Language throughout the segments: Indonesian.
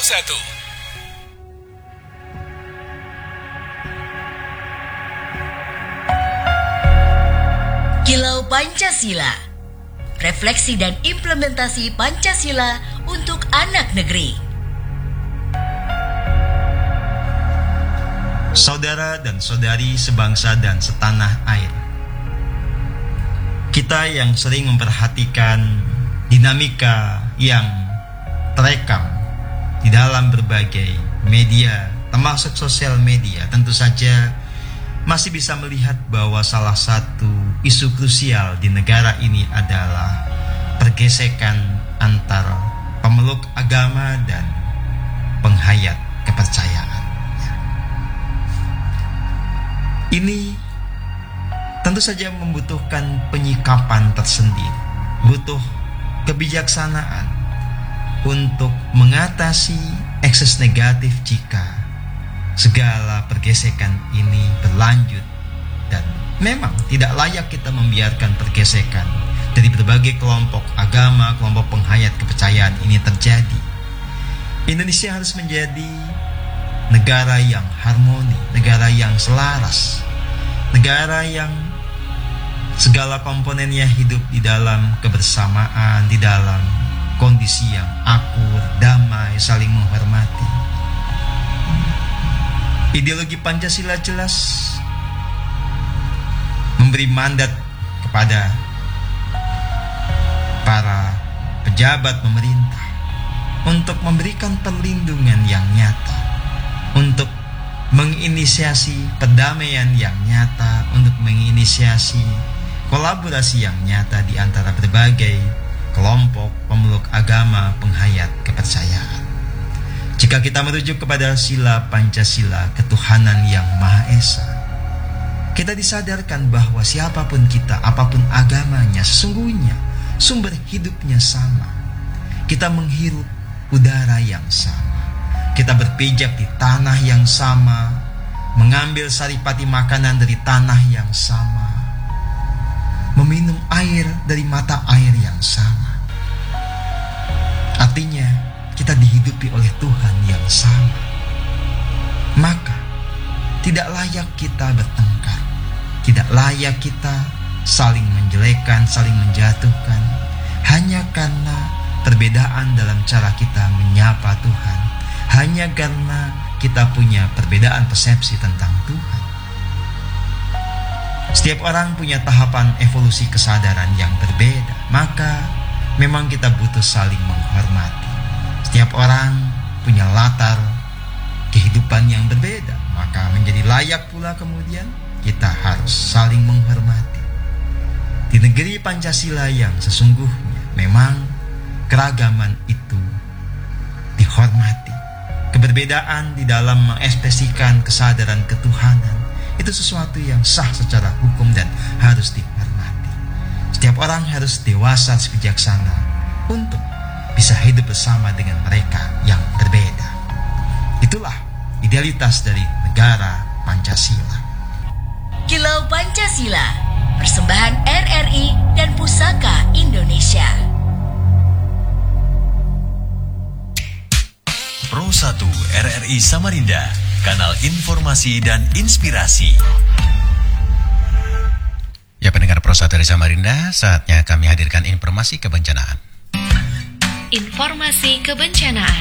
1. Kilau Pancasila. Refleksi dan implementasi Pancasila untuk anak negeri. Saudara dan saudari sebangsa dan setanah air, kita yang sering memperhatikan dinamika yang terekam di dalam berbagai media, termasuk sosial media, tentu saja masih bisa melihat bahwa salah satu isu krusial di negara ini adalah pergesekan antara pemeluk agama dan penghayat kepercayaan. Ini tentu saja membutuhkan penyikapan tersendiri, butuh kebijaksanaan untuk mengatasi ekses negatif jika segala pergesekan ini berlanjut. Dan memang tidak layak kita membiarkan pergesekan dari berbagai kelompok agama, kelompok penghayat kepercayaan ini terjadi. Indonesia harus menjadi negara yang harmoni, negara yang selaras, negara yang segala komponennya hidup di dalam kebersamaan, di dalam kondisi yang akur, damai, saling menghormati. Ideologi Pancasila jelas memberi mandat kepada para pejabat pemerintah untuk memberikan perlindungan yang nyata, untuk menginisiasi perdamaian yang nyata, untuk menginisiasi kolaborasi yang nyata di antara berbagai kelompok pemeluk agama, penghayat kepercayaan. Jika kita merujuk kepada sila Pancasila, ketuhanan yang Maha Esa, kita disadarkan bahwa siapapun kita, apapun agamanya, sesungguhnya sumber hidupnya sama. Kita menghirup udara yang sama, kita berpijak di tanah yang sama, mengambil saripati makanan dari tanah yang sama, meminum air dari mata air yang sama. Artinya kita dihidupi oleh Tuhan yang sama. Maka tidak layak kita bertengkar, tidak layak kita saling menjelekkan, saling menjatuhkan, hanya karena perbedaan dalam cara kita menyapa Tuhan, hanya karena kita punya perbedaan persepsi tentang Tuhan. Setiap orang punya tahapan evolusi kesadaran yang berbeda, maka memang kita butuh saling menghormati. Setiap orang punya latar kehidupan yang berbeda, maka menjadi layak pula kemudian kita harus saling menghormati. Di negeri Pancasila yang sesungguhnya memang keragaman itu dihormati. Keberbedaan di dalam mengekspresikan kesadaran ketuhanan itu sesuatu yang sah secara hukum dan harus dihormati. Setiap orang harus dewasa, bijaksana untuk bisa hidup bersama dengan mereka yang berbeda. Itulah idealitas dari negara Pancasila. Kilau Pancasila, persembahan RRI dan Pusaka Indonesia. Pro 1 RRI Samarinda, kanal informasi dan inspirasi. Ya, pendengar Pro 1 RRI Samarinda, saatnya kami hadirkan informasi kebencanaan. Informasi kebencanaan.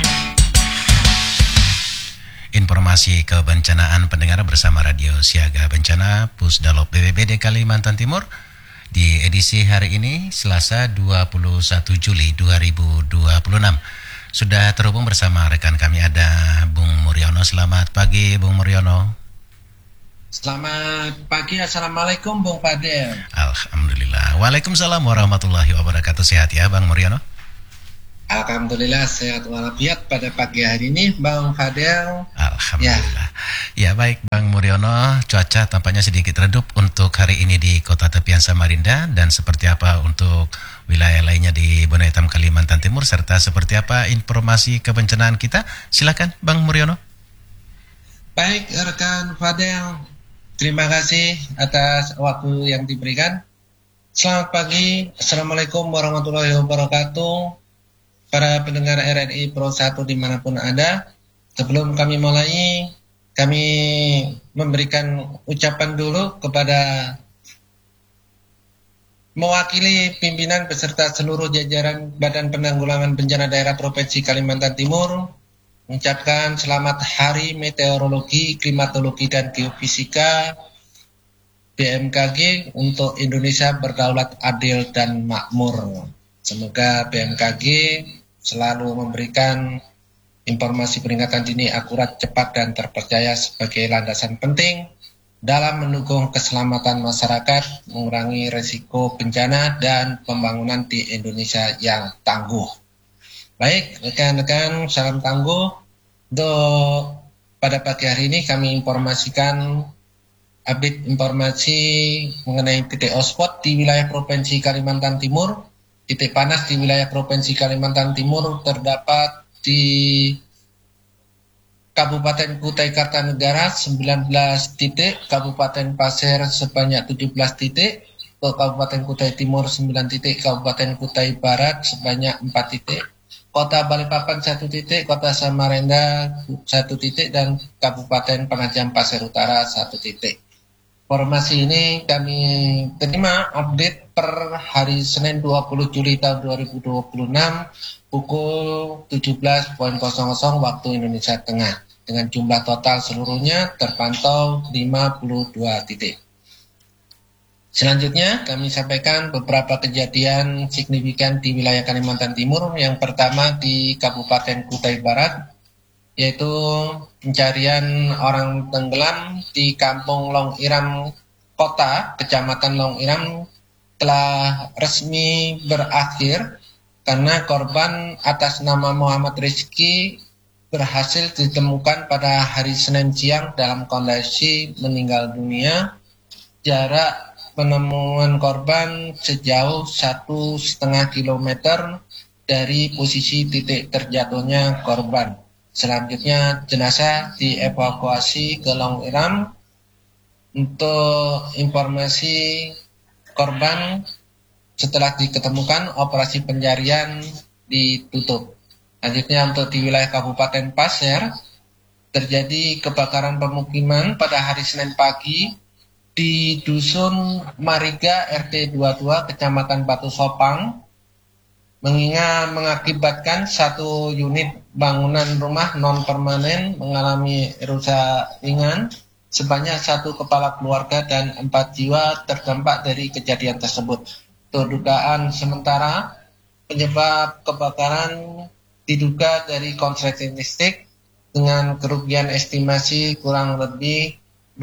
Informasi kebencanaan pendengar bersama Radio Siaga Bencana Pusdalop BPBD Kalimantan Timur di edisi hari ini Selasa 21 Juli 2026. Sudah terhubung bersama rekan kami ada Bung Muryono. Selamat pagi Bung Muryono. Selamat pagi, Assalamualaikum Bung Fadel. Alhamdulillah. Waalaikumsalam warahmatullahi wabarakatuh. Sehat ya Bang Muryono? Alhamdulillah sehat walafiat pada pagi hari ini Bang Fadel. Alhamdulillah. Ya baik Bang Muryono, cuaca tampaknya sedikit redup untuk hari ini di Kota Tepian Samarinda, dan seperti apa untuk wilayah lainnya di Bone Hitam Kalimantan Timur, serta seperti apa informasi kebencanaan kita? Silakan Bang Muryono. Baik rekan Fadel, terima kasih atas waktu yang diberikan. Selamat pagi, Assalamualaikum warahmatullahi wabarakatuh. para pendengar RRI Pro 1 dimanapun ada. Sebelum kami mulai, kami memberikan ucapan dulu kepada mewakili pimpinan beserta seluruh jajaran Badan Penanggulangan Bencana Daerah Provinsi Kalimantan Timur, mengucapkan selamat Hari Meteorologi, Klimatologi, dan Geofisika BMKG untuk Indonesia berdaulat, adil, dan makmur. Semoga BMKG selalu memberikan informasi peringatan dini akurat, cepat, dan terpercaya sebagai landasan penting dalam mendukung keselamatan masyarakat, mengurangi risiko bencana, dan pembangunan di Indonesia yang tangguh. Baik, rekan-rekan, salam tangguh. Untuk pada pagi hari ini kami informasikan update informasi mengenai titik hotspot di wilayah Provinsi Kalimantan Timur. Titik panas di wilayah Provinsi Kalimantan Timur terdapat di Kabupaten Kutai Kartanegara 19 titik, Kabupaten Pasir sebanyak 17 titik, Kabupaten Kutai Timur 9 titik, Kabupaten Kutai Barat sebanyak 4 titik, Kota Balikpapan 1 titik, Kota Samarinda 1 titik, dan Kabupaten Penajam Pasir Utara 1 titik. Informasi ini kami terima update per hari Senin 20 Juli tahun 2026 pukul 17.00 waktu Indonesia Tengah. Dengan jumlah total seluruhnya terpantau 52 titik. Selanjutnya kami sampaikan beberapa kejadian signifikan di wilayah Kalimantan Timur. Yang pertama di Kabupaten Kutai Barat, yaitu pencarian orang tenggelam di Kampung Long Iram Kota, Kecamatan Long Iram, telah resmi berakhir karena korban atas nama Muhammad Rizki berhasil ditemukan pada hari Senin siang dalam kondisi meninggal dunia. Jarak penemuan korban sejauh 1,5 kilometer dari posisi titik terjatuhnya korban. Selanjutnya jenazah dievakuasi ke Long Iram. Untuk informasi korban, setelah diketemukan operasi pencarian ditutup. Selanjutnya untuk di wilayah Kabupaten Pasir, terjadi kebakaran pemukiman pada hari Senin pagi di Dusun Mariga RT 22 Kecamatan Batu Sopang, mengakibatkan satu unit bangunan rumah non-permanen mengalami rusak ringan, sebanyak 1 kepala keluarga dan 4 jiwa terdampak dari kejadian tersebut. Untuk dugaan sementara, penyebab kebakaran diduga dari korsleting listrik dengan kerugian estimasi kurang lebih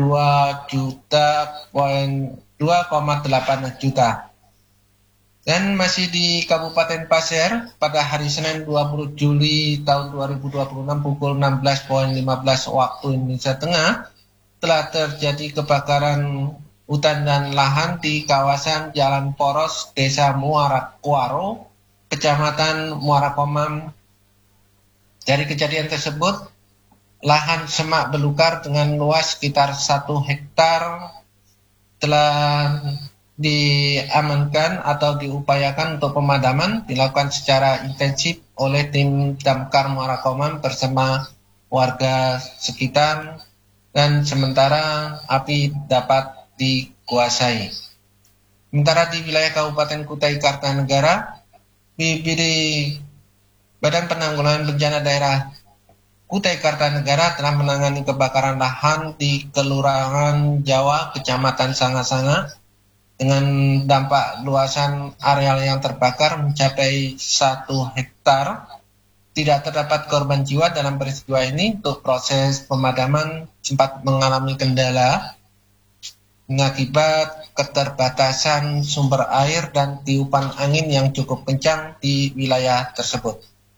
2,8 juta. Dan masih di Kabupaten Pasir, pada hari Senin 20 Juli tahun 2026 pukul 16.15 waktu Indonesia Tengah, telah terjadi kebakaran hutan dan lahan di kawasan Jalan Poros, Desa Muara Kuaro, Kecamatan Muara Komam. Dari kejadian tersebut, lahan semak belukar dengan luas sekitar 1 hektar telah diamankan atau diupayakan untuk pemadaman, dilakukan secara intensif oleh tim damkar Muara Komam bersama warga sekitar, dan sementara api dapat dikuasai. Sementara di wilayah Kabupaten Kutai Kartanegara, BPBD Badan Penanggulangan Bencana Daerah Kutai Kartanegara telah menangani kebakaran lahan di Kelurahan Jawa, Kecamatan Sanga-Sanga, dengan dampak luasan areal yang terbakar mencapai 1 hektar. Tidak terdapat korban jiwa dalam peristiwa ini. Untuk proses pemadaman sempat mengalami kendala mengakibat keterbatasan sumber air dan tiupan angin yang cukup kencang di wilayah tersebut.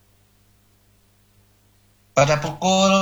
Pada pukul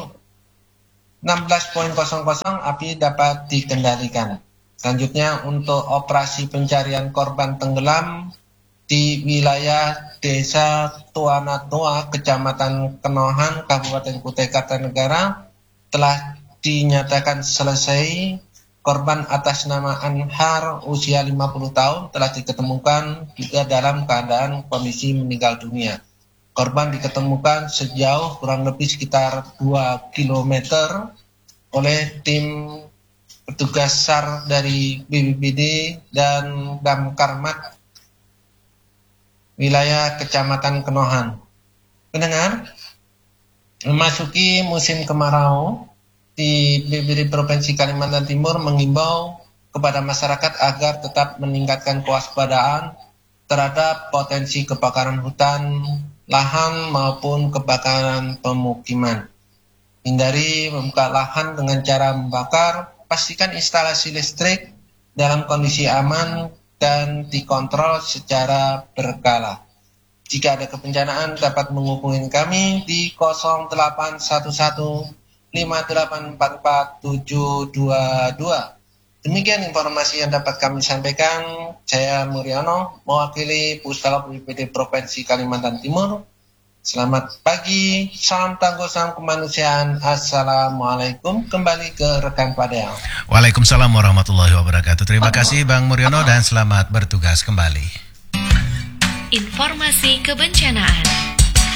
16.00 api dapat dikendalikan. Selanjutnya untuk operasi pencarian korban tenggelam di wilayah Desa Tuanatua, Kecamatan Kenohan, Kabupaten Kutai Kartanegara telah dinyatakan selesai. Korban atas nama Anhar usia 50 tahun telah diketemukan juga dalam keadaan kondisi meninggal dunia. Korban diketemukan sejauh kurang lebih sekitar 2 km oleh tim petugas SAR dari BPBD dan Damkar Mat wilayah Kecamatan Kenohan. Pendengar, memasuki musim kemarau, di BPBD Provinsi Kalimantan Timur mengimbau kepada masyarakat agar tetap meningkatkan kewaspadaan terhadap potensi kebakaran hutan, lahan maupun kebakaran pemukiman. Hindari membuka lahan dengan cara membakar, pastikan instalasi listrik dalam kondisi aman dan dikontrol secara berkala. Jika ada kebencanaan dapat menghubungi kami di 0811 5844 722. Demikian informasi yang dapat kami sampaikan. Saya Muriono, mewakili Pusdalop BPBD Provinsi Kalimantan Timur. Selamat pagi, salam tangguh, salam kemanusiaan. Assalamualaikum. Kembali ke rekan Padel. Waalaikumsalam warahmatullahi wabarakatuh. Terima kasih Bang Muriono dan selamat bertugas kembali. Informasi kebencanaan.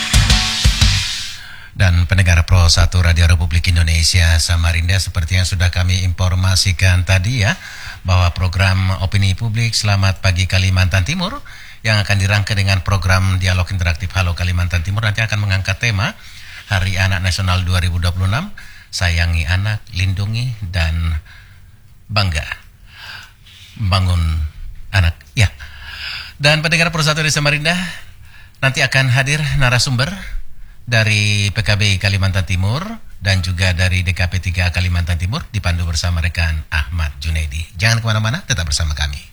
Dan pendengar Pro 1 Radio Republik Indonesia Samarinda, seperti yang sudah kami informasikan tadi ya, bahwa program Opini Publik Selamat Pagi Kalimantan Timur yang akan dirangkai dengan program Dialog Interaktif Halo Kalimantan Timur nanti akan mengangkat tema Hari Anak Nasional 2026, Sayangi Anak, Lindungi dan Bangga Bangun Anak. Ya. Dan pendengar Pro 1 di Samarinda, nanti akan hadir narasumber dari PKB Kalimantan Timur dan juga dari DKP 3 Kalimantan Timur dipandu bersama rekan Ahmad Junaidi. Jangan kemana-mana, tetap bersama kami.